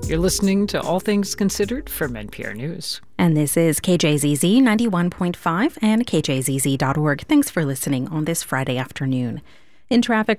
You're listening to All Things Considered from NPR News. And this is KJZZ 91.5 and KJZZ.org. Thanks for listening on this Friday afternoon. In traffic